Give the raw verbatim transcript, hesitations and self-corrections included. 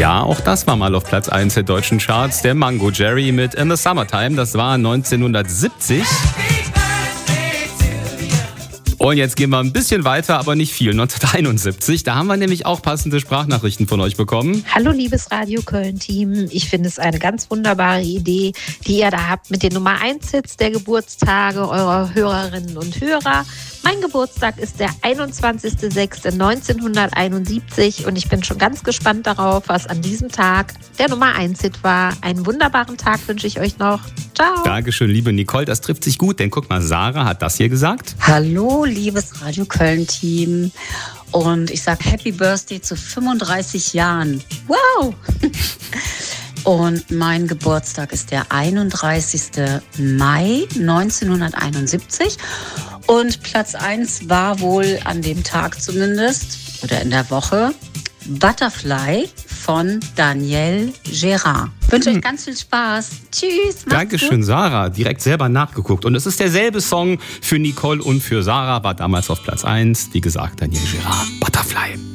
Ja, auch das war mal auf Platz eins der deutschen Charts. Der Mango Jerry mit In the Summertime. Das war neunzehnhundertsiebzig. Und jetzt gehen wir ein bisschen weiter, aber nicht viel. neunzehnhunderteinundsiebzig, da haben wir nämlich auch passende Sprachnachrichten von euch bekommen. Hallo liebes Radio Köln-Team, ich finde es eine ganz wunderbare Idee, die ihr da habt mit den Nummer eins Hits der Geburtstage eurer Hörerinnen und Hörer. Mein Geburtstag ist der einundzwanzigster sechster neunzehnhunderteinundsiebzig und ich bin schon ganz gespannt darauf, was an diesem Tag der Nummer eins Hit war. Einen wunderbaren Tag wünsche ich euch noch. Ciao. Dankeschön, liebe Nicole, das trifft sich gut, denn guck mal, Sarah hat das hier gesagt. Hallo, liebes Radio Köln-Team. Und ich sage Happy Birthday zu fünfunddreißig Jahren. Wow! Und mein Geburtstag ist der einunddreißigster Mai neunzehnhunderteinundsiebzig. Und Platz eins war wohl an dem Tag zumindest, oder in der Woche, Butterfly von Daniel Gérard. Ich wünsche hm. euch ganz viel Spaß. Tschüss. Dankeschön, gut. Sarah. Direkt selber nachgeguckt. Und es ist derselbe Song für Nicole und für Sarah, war damals auf Platz eins. Wie gesagt, Daniel Gérard, Butterfly.